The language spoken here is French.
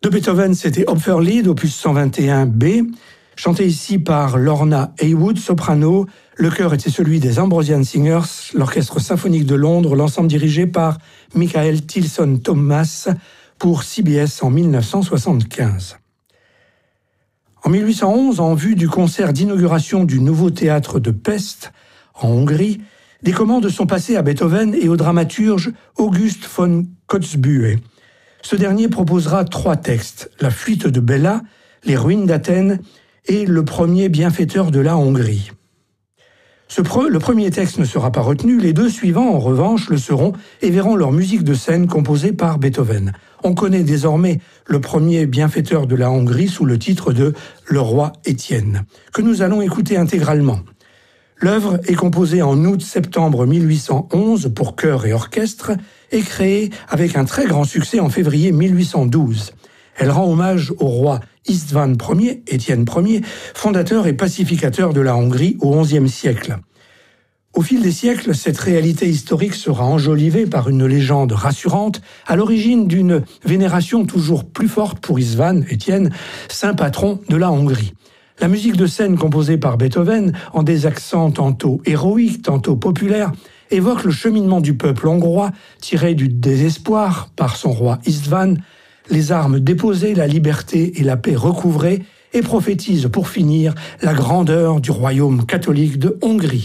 De Beethoven, c'était Hopferlied, opus 121b, chanté ici par Lorna Heywood, soprano. Le chœur était celui des Ambrosian Singers, l'orchestre symphonique de Londres, l'ensemble dirigé par Michael Tilson Thomas pour CBS en 1975. En 1811, en vue du concert d'inauguration du nouveau théâtre de Pest, en Hongrie, des commandes sont passées à Beethoven et au dramaturge August von Kotzebue. Ce dernier proposera 3 textes, La fuite de Bella, Les ruines d'Athènes et Le premier bienfaiteur de la Hongrie. Le premier texte ne sera pas retenu, les 2 suivants, en revanche, le seront et verront leur musique de scène composée par Beethoven. On connaît désormais Le premier bienfaiteur de la Hongrie sous le titre de Le roi Étienne, que nous allons écouter intégralement. L'œuvre est composée en août-septembre 1811 pour chœur et orchestre et créée avec un très grand succès en février 1812. Elle rend hommage au roi István Ier, Étienne Ier, fondateur et pacificateur de la Hongrie au XIe siècle. Au fil des siècles, cette réalité historique sera enjolivée par une légende rassurante, à l'origine d'une vénération toujours plus forte pour István, Étienne, saint patron de la Hongrie. La musique de scène composée par Beethoven, en des accents tantôt héroïques, tantôt populaires, évoque le cheminement du peuple hongrois, tiré du désespoir par son roi István, les armes déposées, la liberté et la paix recouvrées, et prophétise pour finir la grandeur du royaume catholique de Hongrie.